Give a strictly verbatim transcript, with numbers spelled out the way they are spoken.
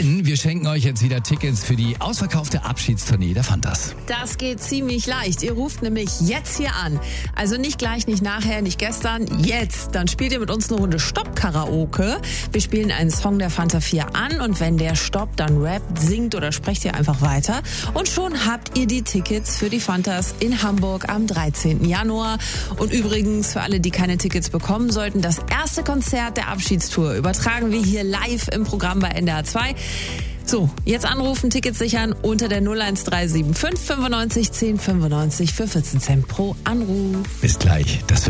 denn wir schenken euch jetzt wieder Tickets für die ausverkaufte Abschiedstournee der Fantas. Das geht ziemlich leicht. Ihr ruft nämlich jetzt hier an. Also nicht gleich, nicht nachher, nicht gestern, jetzt. Dann spielt ihr mit uns eine Runde Stopp-Karaoke. Wir spielen einen Song der Fanta vier an und wenn der stoppt, dann rappt, singt oder sprecht ihr einfach weiter. Und schon habt ihr die Tickets für die Fantas in Hamburg am dreizehnten Januar. Und übrigens, für alle, die keine Tickets bekommen sollten, das erste Konzert der Abschiedstour übertragen wir hier live im Programm bei N D R zwei. So, jetzt anrufen, Tickets sichern unter der null eins drei sieben fünf fünfundneunzig zehn fünfundneunzig für vierzehn Cent pro Anruf. Bis gleich. Das